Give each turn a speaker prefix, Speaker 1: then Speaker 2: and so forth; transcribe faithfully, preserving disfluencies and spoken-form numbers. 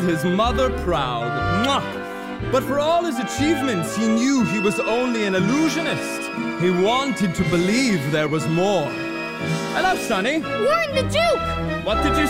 Speaker 1: his mother proud. Mwah! But for all his achievements, he knew he was only an illusionist. He wanted to believe there was more. Hello, Sonny.
Speaker 2: Warn the Duke!
Speaker 1: What did you